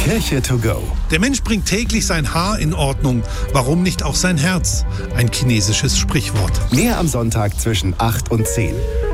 Kirche to go. Der Mensch bringt täglich sein Haar in Ordnung. Warum nicht auch sein Herz? Ein chinesisches Sprichwort. Mehr am Sonntag zwischen 8 und 10.